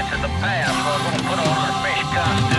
to the past. We're going to put on a fresh costume.